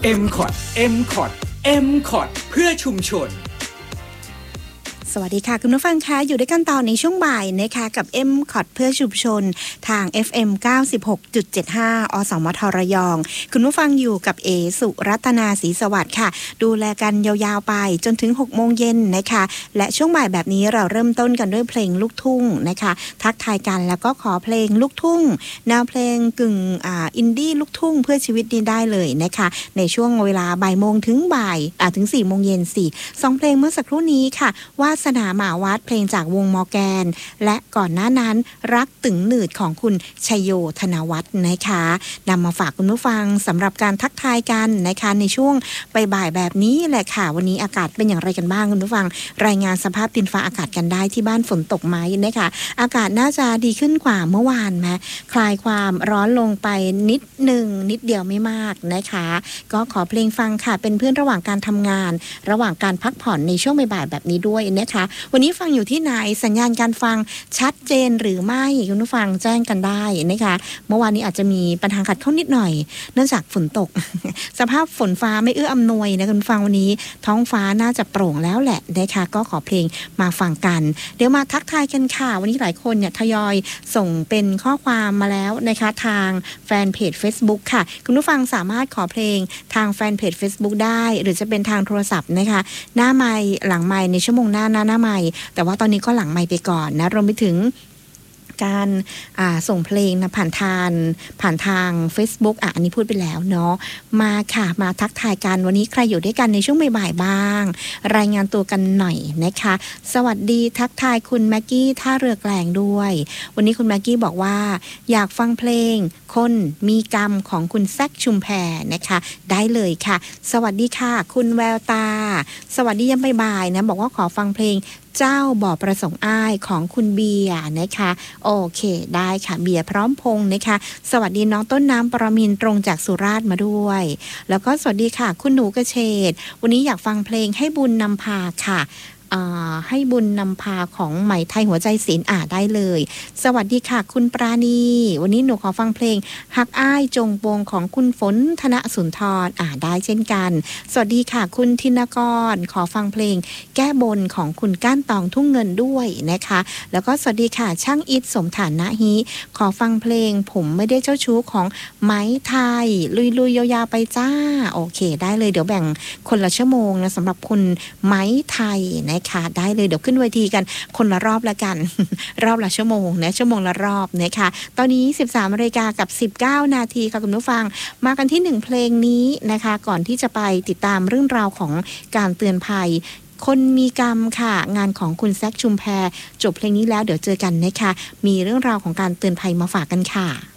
MCOT MCOT เพื่อชุมชนสวัสดีค่ะคุณผู้ฟังคะอยู่ด้วยกันต่อในช่วงบ่ายนะคะกับ MCOT เพื่อชุมชนทาง FM 96.75 อสมทระยองคุณผู้ฟังอยู่กับเอสุรัตนาศรีสวัสดิ์ค่ะดูแลกันยาวๆไปจนถึง 6 โมงเย็นนะคะและช่วงบ่ายแบบนี้เราเริ่มต้นกันด้วยเพลงลูกทุ่งนะคะทักทายกันแล้วก็ขอเพลงลูกทุ่งแนวเพลงกึ่งอินดี้ลูกทุ่งเพื่อชีวิตนี้ได้เลยนะคะในช่วงเวลาบ่ายโมงถึงถึง 4 โมงเย็น2เพลงเมื่อสักครู่นี้ค่ะว่าสนาหมาวัดเพลงจากวงมอร์แกนและก่อนหน้านั้นรักตึงหนืดของคุณชัยโยธนวัฒน์นะคะนำมาฝากคุณผู้ฟังสำหรับการทักทายกันนะคะในช่วงบ่ายแบบนี้แหละค่ะวันนี้อากาศเป็นอย่างไรกันบ้างคุณผู้ฟังรายงานสภาพดินฟ้าอากาศกันได้ที่บ้านฝนตกไหมนะคะอากาศน่าจะดีขึ้นกว่าเมื่อวานไหมคลายความร้อนลงไปนิดเดียวไม่มากนะคะก็ขอเพลงฟังค่ะเป็นเพื่อนระหว่างการทำงานระหว่างการพักผ่อนในช่วงบ่ายแบบนี้ด้วยนะคะวันนี้ฟังอยู่ที่ไหนสัญญาณการฟังชัดเจนหรือไม่คุณผู้ฟังแจ้งกันได้นะคะเมื่อวานนี้อาจจะมีปัญหาขัดข้องนิดหน่อยเนื่องจากฝนตก สภาพฝนฟ้าไม่เอื้ออำนวยนะคุณผู้ฟังวันนี้ท้องฟ้าน่าจะโปร่งแล้วแหละนะคะก็ขอเพลงมาฟังกันเดี๋ยวมาทักทายกันค่ะวันนี้หลายคนเนี่ยทยอยส่งเป็นข้อความมาแล้วนะคะทางแฟนเพจ Facebook ค่ะคุณผู้ฟังสามารถขอเพลงทางแฟนเพจ Facebook ได้หรือจะเป็นทางโทรศัพท์นะคะหน้าไมค์หลังไมค์ในชั่วโมงหน้าไมค์แต่ว่าตอนนี้ก็หลังไมค์ไปก่อนนะรวมไปถึงการส่งเพลงนะผ่านทาง Facebook อันนี้พูดไปแล้วเนาะมาค่ะมาทักทายกันวันนี้ใครอยู่ด้วยกันในช่วงบ่ายๆบ้างรายงานตัวกันหน่อยนะคะสวัสดีทักทายคุณแม็กกี้ท่าเรือแกลงด้วยวันนี้คุณแม็กกี้บอกว่าอยากฟังเพลงคนมีกรรมของคุณแซคชุมแพนะคะได้เลยค่ะสวัสดีค่ะคุณแววตาสวัสดียามบ่ายๆนะบอกว่าขอฟังเพลงเจ้าบ่อประสงค์อ้ายของคุณเบียร์นะคะโอเคได้ค่ะเบียร์พร้อมพงษ์นะคะสวัสดีน้องต้นน้ำปรมินทร์ตรงจากสุราษฎร์มาด้วยแล้วก็สวัสดีค่ะคุณหนูกระเฉดวันนี้อยากฟังเพลงให้บุญนำพาค่ะให้บุญนำพาของไหมไทยหัวใจศิลป์ได้เลยสวัสดีค่ะคุณปราณีวันนี้หนูขอฟังเพลงฮักอ้ายจงปวงของคุณฝนธนสุนทรได้เช่นกันสวัสดีค่ะคุณธินกรขอฟังเพลงแก้บนของคุณก้านตองทุ่งเงินด้วยนะคะแล้วก็สวัสดีค่ะช่างอิฐสมฐานะฮีขอฟังเพลงผมไม่ได้เจ้าชู้ของไหมไทยลุยยาวๆไปจ้าโอเคได้เลยเดี๋ยวแบ่งคนละชั่วโมงนะสำหรับคุณไหมไทยนะคะได้เลยเดี๋ยวขึ้นเวทีกันคนละรอบละกัน รอบละชั่วโมงนะชั่วโมงละรอบนะคะตอนนี้ 13:19 นาทีค่ะคุณผู้ฟังมากันที่1เพลงนี้นะคะก่อนที่จะไปติดตามเรื่องราวของการเตือนภัยคนมีกรรมค่ะงานของคุณแซคชุมแพจบเพลงนี้แล้วเดี๋ยวเจอกันนะคะมีเรื่องราวของการเตือนภัยมาฝากกันค่ะ